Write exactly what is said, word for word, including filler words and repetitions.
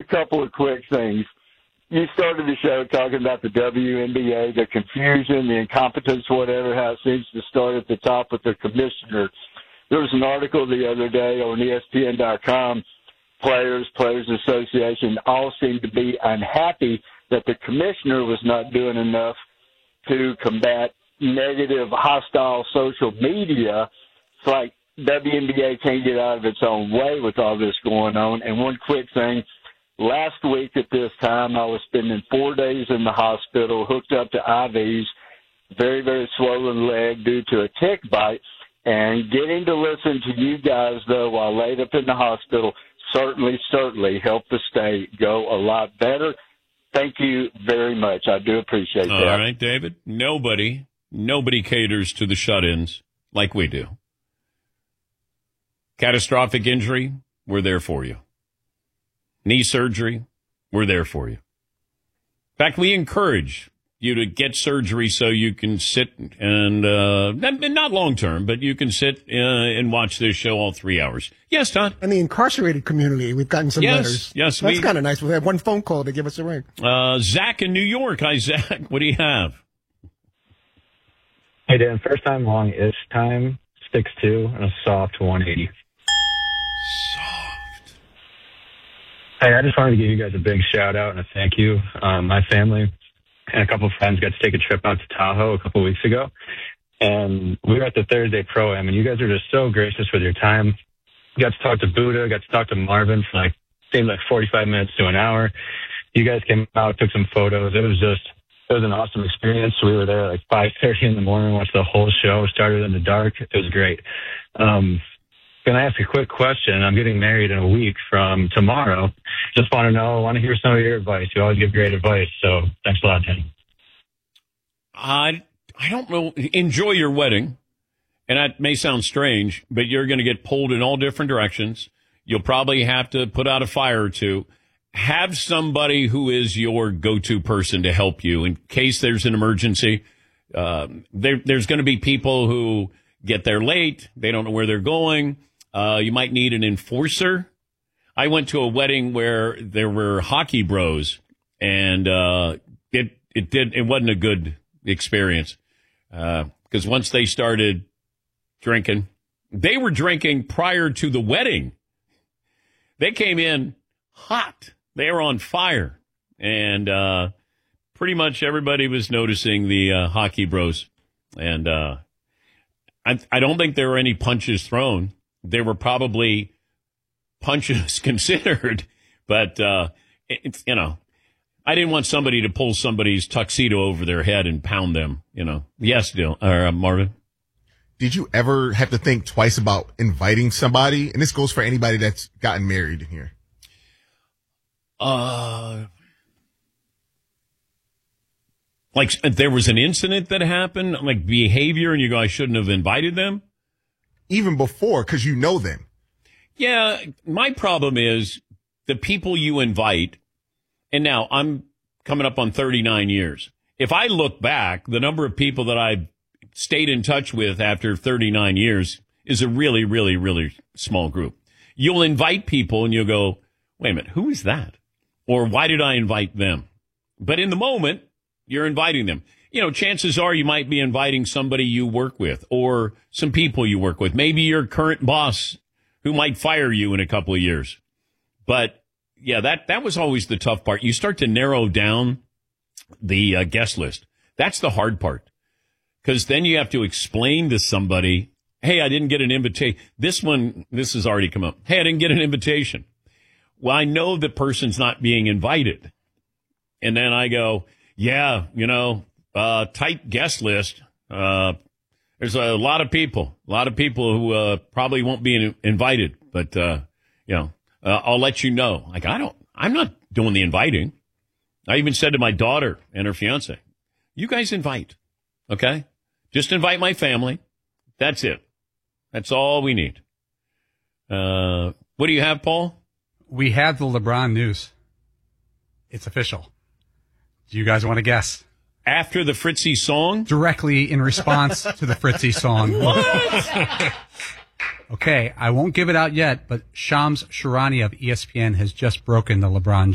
couple of quick things. You started the show talking about the W N B A, the confusion, the incompetence, whatever, how it seems to start at the top with the commissioner. There was an article the other day on E S P N dot com. Players, Players Association all seemed to be unhappy that the commissioner was not doing enough to combat negative, hostile social media. It's like W N B A can't get out of its own way with all this going on. And one quick thing, last week at this time, I was spending four days in the hospital, hooked up to I Vs, very, very swollen leg due to a tick bite. And getting to listen to you guys, though, while laid up in the hospital, certainly, certainly helped the state go a lot better. Thank you very much. I do appreciate All that. All right, David. Nobody, nobody caters to the shut-ins like we do. Catastrophic injury, we're there for you. Knee surgery, we're there for you. In fact, we encourage you to get surgery so you can sit and, uh, not long term, but you can sit uh, and watch this show all three hours. Yes, Todd? In the incarcerated community, we've gotten some yes, letters. Yes, That's we, kind of nice. We had one phone call to give us a ring. Uh, Zach in New York. Hi, Zach. What do you have? Hey, Dan. First time long-ish time, six two, and a soft one eighty. Soft. Hey, I just wanted to give you guys a big shout-out and a thank you. Um, my family and a couple of friends got to take a trip out to Tahoe a couple of weeks ago, and we were at the Thursday Pro-Am, and you guys are just so gracious with your time. Got to talk to Buddha, got to talk to Marvin for like, seemed like forty-five minutes to an hour. You guys came out, took some photos. It was just, it was an awesome experience. We were there at like five thirty in the morning, watched the whole show, started in the dark. It was great. Um, Can I ask a quick question? I'm getting married in a week from tomorrow. Just want to know, want to hear some of your advice. You always give great advice, so thanks a lot, Dan. I, I don't know. Enjoy your wedding. And that may sound strange, but you're going to get pulled in all different directions. You'll probably have to put out a fire or two. Have somebody who is your go-to person to help you in case there's an emergency. Uh, there, there's going to be people who get there late. They don't know where they're going. Uh, you might need an enforcer. I went to a wedding where there were hockey bros, and uh, it it did it wasn't a good experience because uh, once they started drinking, they were drinking prior to the wedding. They came in hot. They were on fire, and uh, pretty much everybody was noticing the uh, hockey bros. And uh, I I don't think there were any punches thrown. There were probably punches considered, but, uh, it's, you know, I didn't want somebody to pull somebody's tuxedo over their head and pound them, you know. Yes, Dil, or uh, Marvin? Did you ever have to think twice about inviting somebody? And this goes for anybody that's gotten married in here. Uh, like there was an incident that happened, like behavior, and you go, I shouldn't have invited them? Even before, because you know them. Yeah, my problem is the people you invite, and now I'm coming up on thirty-nine years. If I look back, the number of people that I've stayed in touch with after thirty-nine years is a really, really, really small group. You'll invite people and you'll go, wait a minute, who is that? Or why did I invite them? But in the moment, you're inviting them. You know, chances are you might be inviting somebody you work with or some people you work with. Maybe your current boss who might fire you in a couple of years. But, yeah, that, that was always the tough part. You start to narrow down the uh, guest list. That's the hard part. Because then you have to explain to somebody, hey, I didn't get an invitation. This one, this has already come up. Hey, I didn't get an invitation. Well, I know the person's not being invited. And then I go, yeah, you know, Uh, tight guest list. Uh, there's a lot of people, a lot of people who uh, probably won't be in, invited. But uh, you know, uh, I'll let you know. Like I don't, I'm not doing the inviting. I even said to my daughter and her fiance, "You guys invite, okay? Just invite my family. That's it. That's all we need." Uh, what do you have, Paul? We have the LeBron news. It's official. Do you guys want to guess? After the Fritzy song? Directly in response to the Fritzy song. What? Okay, I won't give it out yet, but Shams Sharani of E S P N has just broken the LeBron